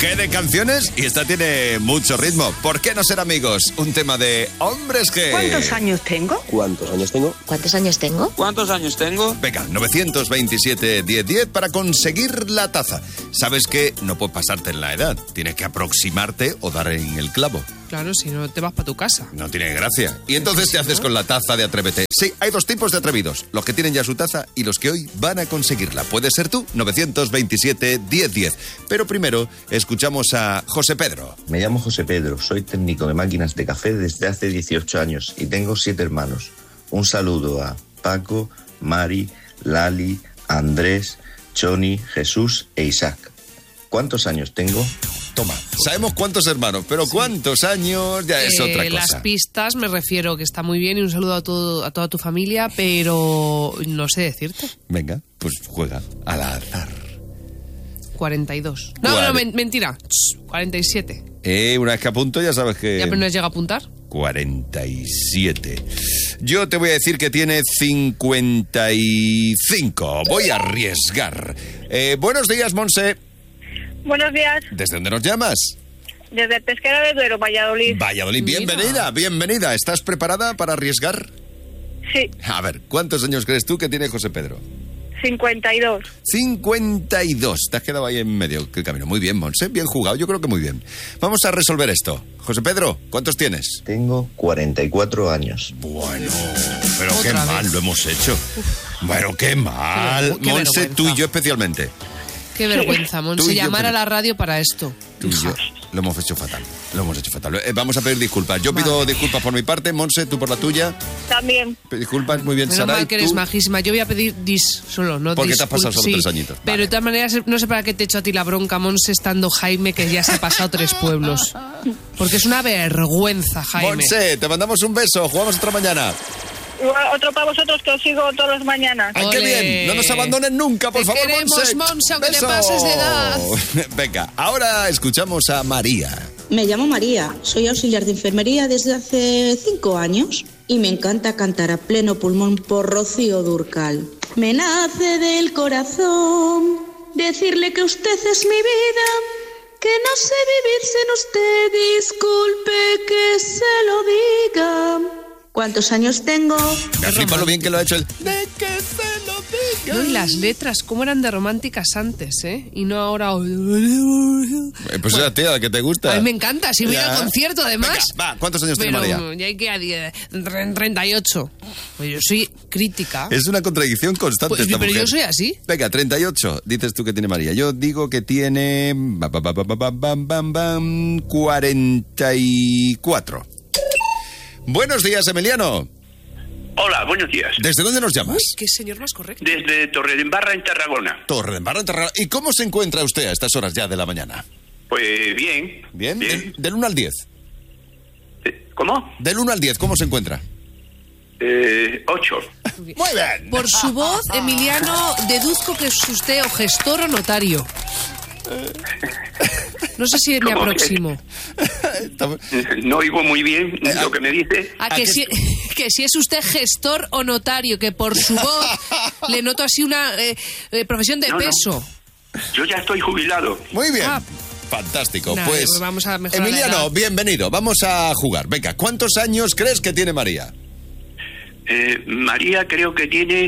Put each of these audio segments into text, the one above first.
¿Qué de canciones? Y esta tiene mucho ritmo. ¿Por qué no ser amigos? Un tema de Hombres G. ¿Cuántos años tengo? ¿Cuántos años tengo? ¿Cuántos años tengo? ¿Cuántos años tengo? Venga, 927-1010 para conseguir la taza. Sabes que no puedes pasarte en la edad. Tienes que aproximarte o dar en el clavo. Claro, si no te vas para tu casa. No tiene gracia. Y entonces te haces con la taza de Atrévete. Sí, hay dos tipos de atrevidos. Los que tienen ya su taza y los que hoy van a conseguirla. Puedes ser tú, 927-1010. Pero primero, escuchamos a José Pedro. Me llamo José Pedro, soy técnico de máquinas de café desde hace 18 años y tengo 7 hermanos. Un saludo a Paco, Mari, Lali, Andrés, Choni, Jesús e Isaac. ¿Cuántos años tengo? Toma, sabemos cuántos hermanos, pero cuántos años ya es otra cosa. Las pistas me refiero que está muy bien y un saludo a toda tu familia, pero no sé decirte. Venga, pues juega al azar. 42. No, mentira. 47. Una vez que apunto ya sabes que... ¿Ya apenas llega a apuntar? 47. Yo te voy a decir que tiene 55. Voy a arriesgar. Buenos días, Monse. Buenos días. ¿Desde dónde nos llamas? Desde el Pesquero de Duero, Valladolid. Valladolid, bienvenida. ¿Estás preparada para arriesgar? Sí. A ver, ¿cuántos años crees tú que tiene José Pedro? 52. 52. Te has quedado ahí en medio del camino. Muy bien, Monse. Bien jugado. Yo creo que muy bien. Vamos a resolver esto. José Pedro, ¿cuántos tienes? Tengo 44 años. Bueno, pero qué mal lo hemos hecho. Bueno, qué mal. Qué Monse, vergüenza. tú y yo especialmente. Qué vergüenza, Monse, llamar a la radio para esto. Tú y yo lo hemos hecho fatal. Vamos a pedir disculpas. Yo pido disculpas por mi parte, Monse, tú por la tuya. También. Disculpas, muy bien, Menos Saray. mal que eres tú. majísima. Yo voy a pedir solo, no Porque te has pasado solo sí, 3 añitos. Pero Vale. de todas maneras, no sé para qué te echo a ti la bronca, Monse, estando Jaime, que ya se ha pasado 3 pueblos. Porque es una vergüenza, Jaime. Monse, te mandamos un beso. Jugamos otra mañana. Otro para vosotros que os sigo todas las mañanas. ¡Ay, qué Ole. bien! No nos abandonen nunca, por Te favor, queremos, Monse, aunque te Beso. pases de edad. Venga, ahora escuchamos a María. Me llamo María, soy auxiliar de enfermería desde hace 5 años y me encanta cantar a pleno pulmón por Rocío Dúrcal. Me nace del corazón decirle que usted es mi vida, que no sé vivir sin usted, disculpe que se lo diga. ¿Cuántos años tengo? Me flipa lo bien que lo ha hecho él. De que se lo diga. No, y las letras, cómo eran de románticas antes, ¿eh? Y no ahora... Pues esa tía, que te gusta. A mí me encanta, si voy al concierto además. Venga, va, ¿cuántos años tiene Pero María? ya hay que a 38. Pues yo soy crítica. Es una contradicción constante Pues, esta pero mujer. yo soy así. Venga, 38, dices tú que tiene María. Yo digo que tiene... 44. Buenos días, Emiliano. Hola, buenos días. ¿Desde dónde nos llamas? Uy, qué señor más correcto. Desde Torredembarra, en Tarragona. Torredembarra, en Tarragona. ¿Y cómo se encuentra usted a estas horas ya de la mañana? Pues bien. ¿Bien? Del 1 al 10. ¿Cómo? Del 1 al 10, ¿cómo se encuentra? 8. Muy bien. Por su voz, Emiliano, deduzco que es usted o gestor o notario. No sé si me ¿Cómo aproximo. No oigo muy bien lo que me dice. Que si es usted gestor o notario, que por su voz le noto así una profesión de peso. Yo ya estoy jubilado. Muy bien. Fantástico. Nada, pues vamos a mejorar la Emiliano, edad. bienvenido. Vamos a jugar. Venga, ¿cuántos años crees que tiene María? María creo que tiene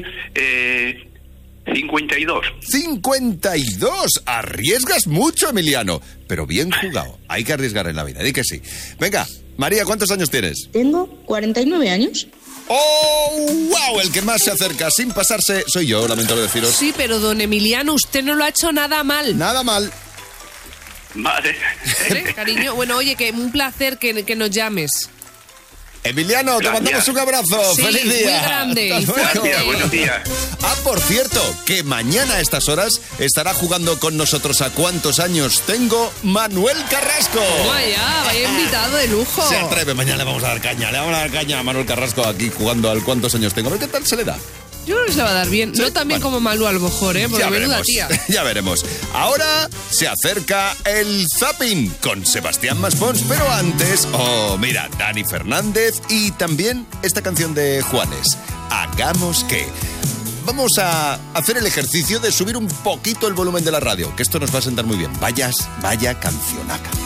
52. 52. Arriesgas mucho, Emiliano. Pero bien jugado. Hay que arriesgar en la vida. Di que sí. Venga, María, ¿cuántos años tienes? Tengo 49 años. ¡Oh, wow! El que más se acerca sin pasarse soy yo, lamento deciros. Sí, pero don Emiliano, usted no lo ha hecho nada mal. Nada mal. Vale. Cariño, bueno, oye, que un placer que nos llames. Emiliano, te mandamos un abrazo. Sí, ¡Feliz día! muy grande. Hasta luego. Gracias, buenos días. Ah, por cierto, que mañana a estas horas estará jugando con nosotros a cuántos años tengo Manuel Carrasco. Vaya invitado de lujo. Se atreve, mañana le vamos a dar caña. Le vamos a dar caña a Manuel Carrasco aquí jugando al cuántos años tengo. A ver qué tal se le da. Yo creo que se la va a dar bien. Sí, No tan bien como Malú a lo mejor, ¿eh? Porque Ya menuda veremos, tía. ya veremos. Ahora se acerca el Zapping con Sebastián Maspons, pero antes, mira, Dani Fernández y también esta canción de Juanes, Hagamos que. vamos a hacer el ejercicio de subir un poquito el volumen de la radio, que esto nos va a sentar muy bien. Vaya cancionaca.